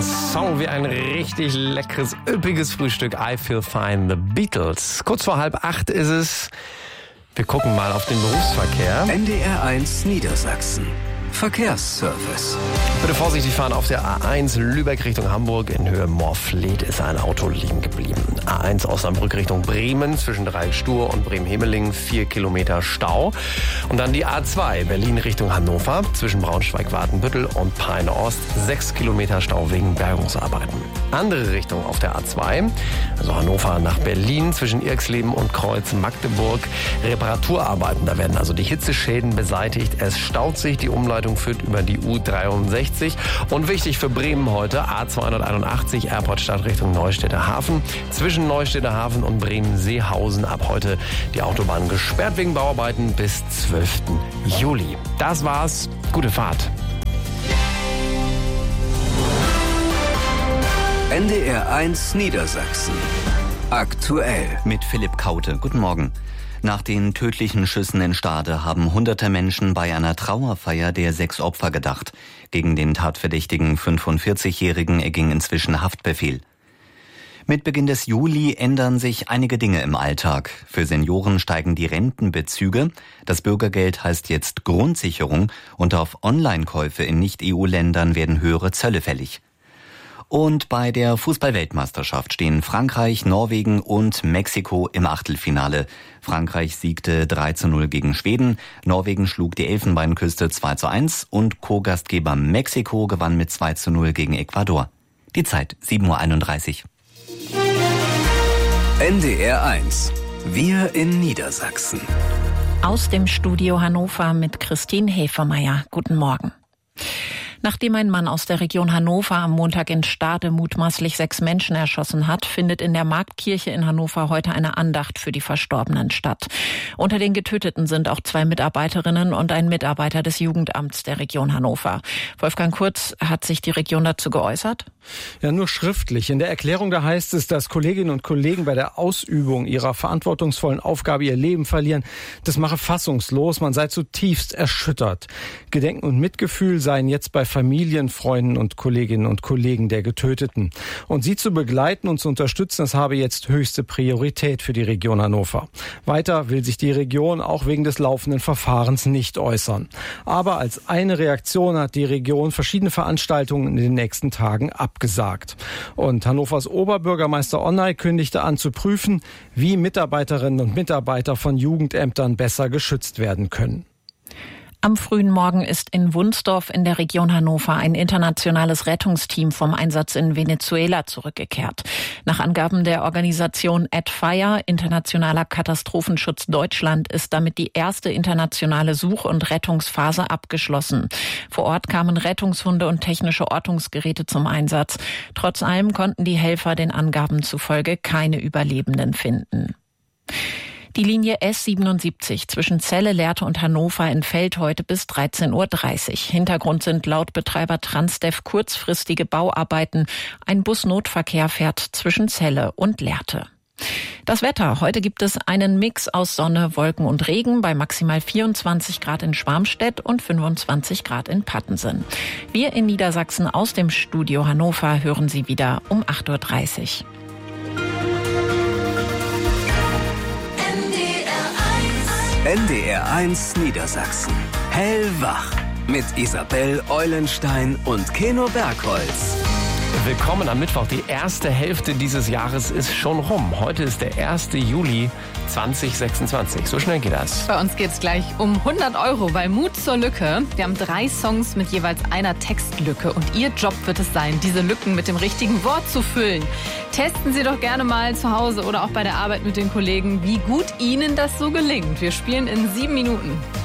Ein Song wie ein richtig leckeres, üppiges Frühstück. I Feel Fine, The Beatles. Kurz vor 7:30 ist es. Wir gucken mal auf den Berufsverkehr. NDR 1 Niedersachsen. Verkehrsservice. Bitte vorsichtig fahren auf der A1 Lübeck Richtung Hamburg. In Höhe Moorfleet ist ein Auto liegen geblieben. A1 Osnabrück Richtung Bremen zwischen Dreieck-Stur und Bremen-Hemeling 4 Kilometer Stau. Und dann die A2 Berlin Richtung Hannover zwischen Braunschweig-Watenbüttel und Peine-Ost 6 Kilometer Stau wegen Bergungsarbeiten. Andere Richtung auf der A2, also Hannover nach Berlin zwischen Irxleben und Kreuz Magdeburg. Reparaturarbeiten, da werden also die Hitzeschäden beseitigt. Es staut sich, die Umleitung führt über die U63. Und wichtig für Bremen heute, A281 Airportstadt Richtung Neustädter Hafen. Zwischen Neustädter Hafen und Bremen-Seehausen ab heute die Autobahn gesperrt wegen Bauarbeiten bis 12. Juli. Das war's. Gute Fahrt. NDR 1 Niedersachsen. Aktuell. Mit Philipp Kaute. Guten Morgen. Nach den tödlichen Schüssen in Stade haben hunderte Menschen bei einer Trauerfeier der 6 Opfer gedacht. Gegen den tatverdächtigen 45-Jährigen erging inzwischen Haftbefehl. Mit Beginn des Juli ändern sich einige Dinge im Alltag. Für Senioren steigen die Rentenbezüge. Das Bürgergeld heißt jetzt Grundsicherung und auf Online-Käufe in Nicht-EU-Ländern werden höhere Zölle fällig. Und bei der Fußball-Weltmeisterschaft stehen Frankreich, Norwegen und Mexiko im Achtelfinale. Frankreich siegte 3:0 gegen Schweden, Norwegen schlug die Elfenbeinküste 2:1 und Co-Gastgeber Mexiko gewann mit 2:0 gegen Ecuador. Die Zeit 7:31 Uhr. NDR 1. Wir in Niedersachsen. Aus dem Studio Hannover mit Christine Hefermeier. Guten Morgen. Nachdem ein Mann aus der Region Hannover am Montag in Stade mutmaßlich 6 Menschen erschossen hat, findet in der Marktkirche in Hannover heute eine Andacht für die Verstorbenen statt. Unter den Getöteten sind auch 2 Mitarbeiterinnen und ein Mitarbeiter des Jugendamts der Region Hannover. Wolfgang Kurz, hat sich die Region dazu geäußert? Ja, nur schriftlich. In der Erklärung da heißt es, dass Kolleginnen und Kollegen bei der Ausübung ihrer verantwortungsvollen Aufgabe ihr Leben verlieren. Das mache fassungslos, man sei zutiefst erschüttert. Gedenken und Mitgefühl seien jetzt bei Familien, Freunden und Kolleginnen und Kollegen der Getöteten. Und sie zu begleiten und zu unterstützen, das habe jetzt höchste Priorität für die Region Hannover. Weiter will sich die Region auch wegen des laufenden Verfahrens nicht äußern. Aber als eine Reaktion hat die Region verschiedene Veranstaltungen in den nächsten Tagen abgesagt. Und Hannovers Oberbürgermeister Onnay kündigte an zu prüfen, wie Mitarbeiterinnen und Mitarbeiter von Jugendämtern besser geschützt werden können. Am frühen Morgen ist in Wunsdorf in der Region Hannover ein internationales Rettungsteam vom Einsatz in Venezuela zurückgekehrt. Nach Angaben der Organisation AdFire, Internationaler Katastrophenschutz Deutschland, ist damit die erste internationale Such- und Rettungsphase abgeschlossen. Vor Ort kamen Rettungshunde und technische Ortungsgeräte zum Einsatz. Trotz allem konnten die Helfer den Angaben zufolge keine Überlebenden finden. Die Linie S77 zwischen Celle, Lehrte und Hannover entfällt heute bis 13:30 Uhr. Hintergrund sind laut Betreiber Transdev kurzfristige Bauarbeiten. Ein Busnotverkehr fährt zwischen Celle und Lehrte. Das Wetter. Heute gibt es einen Mix aus Sonne, Wolken und Regen bei maximal 24 Grad in Schwarmstedt und 25 Grad in Pattensen. Wir in Niedersachsen aus dem Studio Hannover hören Sie wieder um 8:30 Uhr. NDR 1 Niedersachsen. Hellwach. Mit Isabel Eulenstein und Keno Bergholz. Willkommen am Mittwoch. Die erste Hälfte dieses Jahres ist schon rum. Heute ist der 1. Juli 2026. So schnell geht das. Bei uns geht's gleich um 100 € bei Mut zur Lücke. Wir haben 3 Songs mit jeweils einer Textlücke. Und Ihr Job wird es sein, diese Lücken mit dem richtigen Wort zu füllen. Testen Sie doch gerne mal zu Hause oder auch bei der Arbeit mit den Kollegen, wie gut Ihnen das so gelingt. Wir spielen in 7 Minuten.